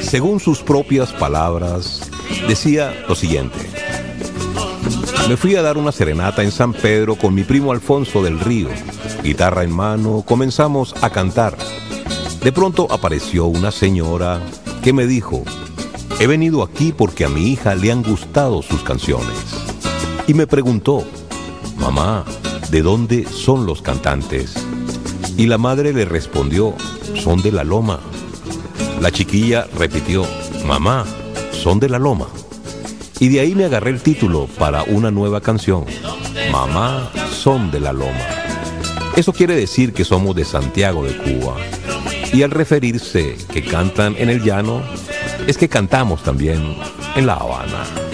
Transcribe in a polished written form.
según sus propias palabras, decía lo siguiente: me fui a dar una serenata en San Pedro con mi primo Alfonso del Río. Guitarra en mano, comenzamos a cantar. De pronto apareció una señora que me dijo: he venido aquí porque a mi hija le han gustado sus canciones. Y me preguntó: mamá, ¿de dónde son los cantantes? Y la madre le respondió: son de La Loma. La chiquilla repitió: mamá, son de La Loma. Y de ahí me agarré el título para una nueva canción: Mamá, son de La Loma. Eso quiere decir que somos de Santiago de Cuba. Y al referirse que cantan en el llano, es que cantamos también en La Habana.